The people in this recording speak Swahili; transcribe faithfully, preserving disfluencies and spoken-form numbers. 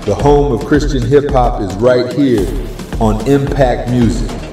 The home of Christian hip hop is right here on Impact Music.